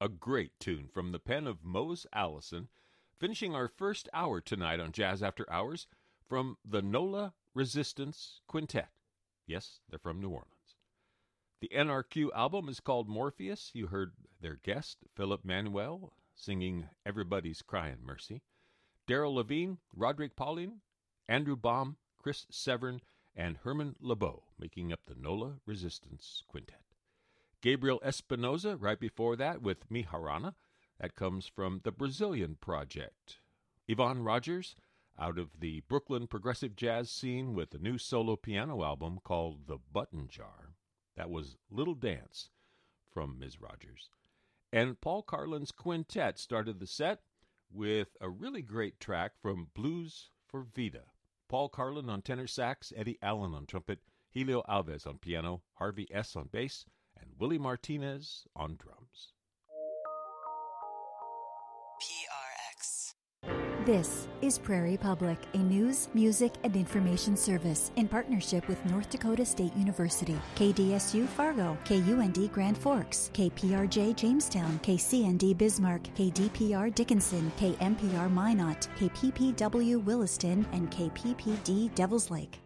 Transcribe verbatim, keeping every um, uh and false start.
A great tune from the pen of Mose Allison, finishing our first hour tonight on Jazz After Hours from the NOLA Resistance Quintet. Yes, they're from New Orleans. The N R Q album is called Morpheus. You heard their guest, Philip Manuel, singing Everybody's Crying Mercy. Daryl Levine, Roderick Pauling, Andrew Baum, Chris Severn, and Herman LeBeau making up the NOLA Resistance Quintet. Gabriel Espinoza right before that with Mi Harana. That comes from the Brazilian Project. Yvonne Rogers out of the Brooklyn progressive jazz scene with a new solo piano album called The Button Jar. That was Little Dance from Miz Rogers. And Paul Carlin's Quintet started the set with a really great track from Blues for Vida. Paul Carlin on tenor sax, Eddie Allen on trumpet, Helio Alves on piano, Harvey S. on bass, and Willie Martinez on drums. P R X. This is Prairie Public, a news, music, and information service in partnership with North Dakota State University, K D S U Fargo, K U N D Grand Forks, K P R J Jamestown, K C N D Bismarck, K D P R Dickinson, K M P R Minot, K P P W Williston, and K P P D Devils Lake.